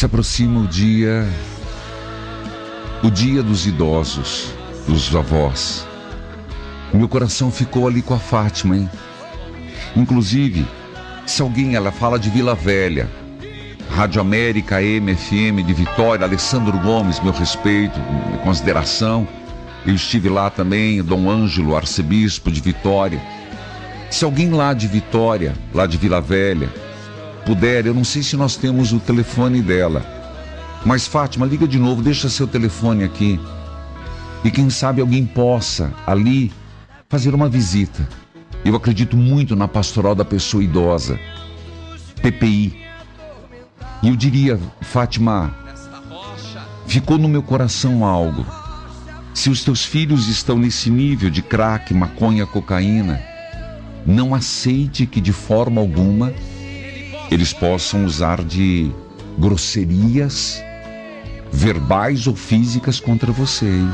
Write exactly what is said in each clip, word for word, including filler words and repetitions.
Se aproxima o dia, o dia dos idosos, dos avós. Meu coração ficou ali com a Fátima, hein? Inclusive, se alguém, ela fala de Vila Velha, Rádio América, A M, F M de Vitória, Alessandro Gomes, meu respeito, minha consideração. Eu estive lá também, Dom Ângelo, arcebispo de Vitória. Se alguém lá de Vitória, lá de Vila Velha, puder, eu não sei se nós temos o telefone dela, mas Fátima, liga de novo, deixa seu telefone aqui. E quem sabe alguém possa ali fazer uma visita. Eu acredito muito na pastoral da pessoa idosa, P P I. E eu diria, Fátima, ficou no meu coração algo. Se os teus filhos estão nesse nível de crack, maconha, cocaína, não aceite que de forma alguma eles possam usar de grosserias verbais ou físicas contra você, hein?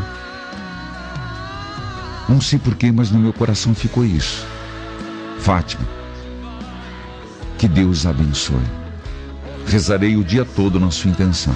Não sei porquê, mas no meu coração ficou isso. Fátima, que Deus abençoe. Rezarei o dia todo na sua intenção.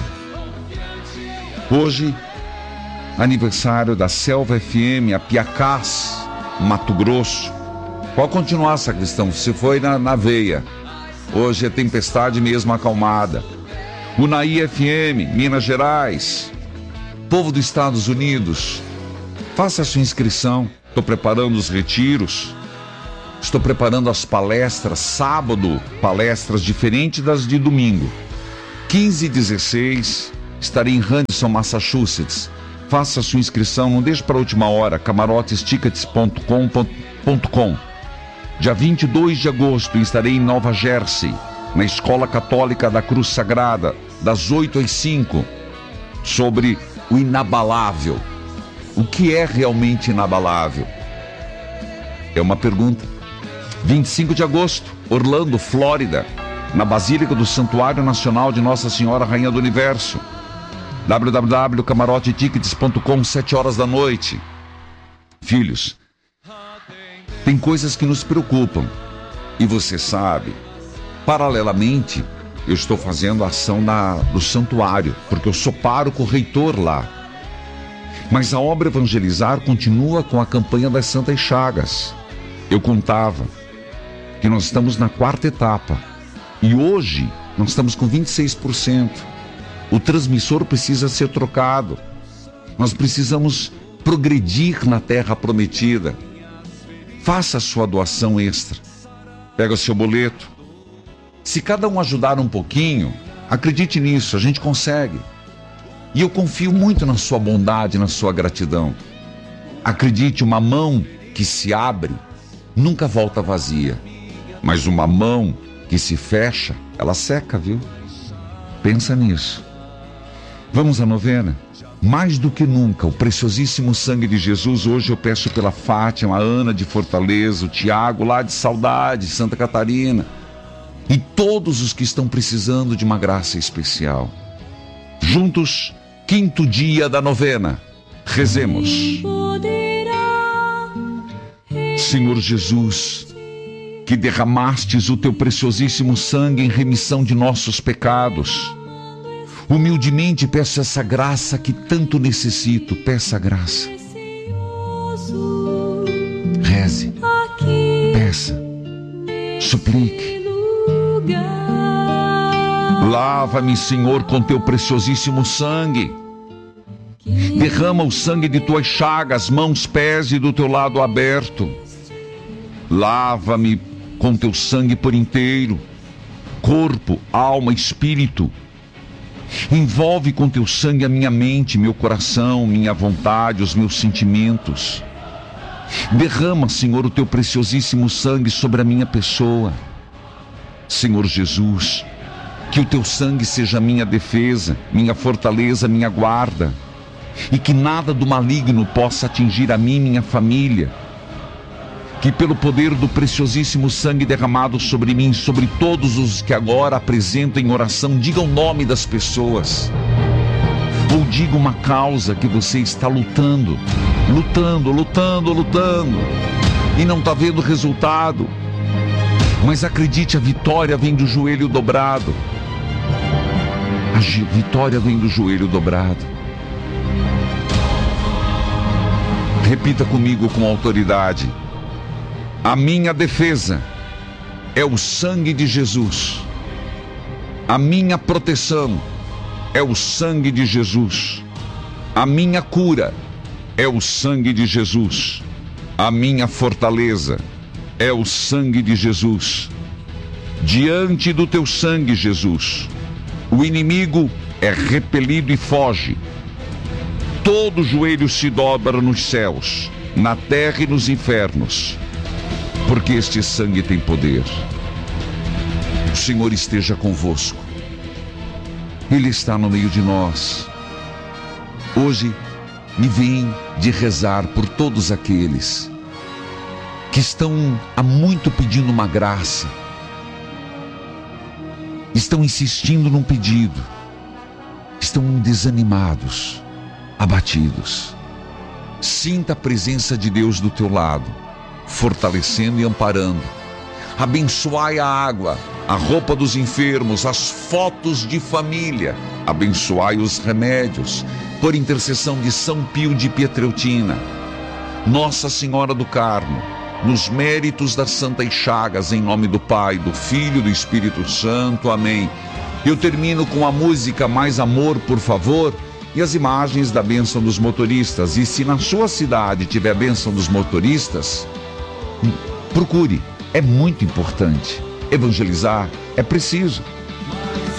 Hoje, aniversário da Selva F M, a Piacás, Mato Grosso. Pode continuar, sacristão, se foi na, na veia. Hoje é tempestade mesmo acalmada. Unaí F M, Minas Gerais. Povo dos Estados Unidos, faça a sua inscrição. Estou preparando os retiros. Estou preparando as palestras. Sábado, palestras diferentes das de domingo. quinze e dezesseis, estarei em Hudson, Massachusetts. Faça a sua inscrição, não deixe para a última hora. camarotes tickets ponto com ponto com. Dia vinte e dois de agosto estarei em Nova Jersey, na Escola Católica da Cruz Sagrada, das oito às cinco, sobre o inabalável. O que é realmente inabalável? É uma pergunta. vinte e cinco de agosto, Orlando, Flórida, na Basílica do Santuário Nacional de Nossa Senhora Rainha do Universo. w w w ponto camarote tickets ponto com, sete horas da noite. Filhos, tem coisas que nos preocupam. E você sabe, paralelamente, eu estou fazendo a ação na, do santuário, porque eu sou pároco reitor lá. Mas a obra Evangelizar continua com a campanha das Santas Chagas. Eu contava que nós estamos na quarta etapa. E hoje nós estamos com vinte e seis por cento. O transmissor precisa ser trocado. Nós precisamos progredir na terra prometida. Faça a sua doação extra. Pega o seu boleto. Se cada um ajudar um pouquinho, acredite nisso, a gente consegue. E eu confio muito na sua bondade, na sua gratidão. Acredite, uma mão que se abre nunca volta vazia. Mas uma mão que se fecha, ela seca, viu? Pensa nisso. Vamos à novena? Mais do que nunca, o preciosíssimo sangue de Jesus. Hoje eu peço pela Fátima, a Ana de Fortaleza, o Tiago lá de Saudade, Santa Catarina, e todos os que estão precisando de uma graça especial. Juntos, quinto dia da novena. Rezemos. Senhor Jesus, que derramastes o teu preciosíssimo sangue em remissão de nossos pecados, humildemente peço essa graça que tanto necessito. Peça a graça. Reze. Peça. Suplique. Lava-me, Senhor, com teu preciosíssimo sangue. Derrama o sangue de tuas chagas, mãos, pés e do teu lado aberto. Lava-me com teu sangue por inteiro, corpo, alma, espírito. Envolve com teu sangue a minha mente, meu coração, minha vontade, os meus sentimentos. Derrama, Senhor, o teu preciosíssimo sangue sobre a minha pessoa. Senhor Jesus, que o teu sangue seja minha defesa, minha fortaleza, minha guarda, e que nada do maligno possa atingir a mim e minha família. Que pelo poder do preciosíssimo sangue derramado sobre mim, sobre todos os que agora apresentam em oração, diga o nome das pessoas, ou diga uma causa que você está lutando, lutando, lutando, lutando, e não está vendo resultado. Mas acredite, a vitória vem do joelho dobrado. A vitória vem do joelho dobrado. Repita comigo com autoridade: a minha defesa é o sangue de Jesus. A minha proteção é o sangue de Jesus. A minha cura é o sangue de Jesus. A minha fortaleza é o sangue de Jesus. Diante do teu sangue, Jesus, o inimigo é repelido e foge. Todo joelho se dobra nos céus, na terra e nos infernos, porque este sangue tem poder. O Senhor esteja convosco. Ele está no meio de nós. Hoje me vem de rezar por todos aqueles que estão há muito pedindo uma graça, estão insistindo num pedido, estão desanimados, abatidos. Sinta a presença de Deus do teu lado, fortalecendo e amparando. Abençoai a água, a roupa dos enfermos, as fotos de família. Abençoai os remédios, por intercessão de São Pio de Pietreutina, Nossa Senhora do Carmo, nos méritos das Santas Chagas, em nome do Pai, do Filho e do Espírito Santo. Amém. Eu termino com a música Mais Amor, por favor, e as imagens da bênção dos motoristas. E se na sua cidade tiver a bênção dos motoristas, procure. É muito importante. Evangelizar é preciso.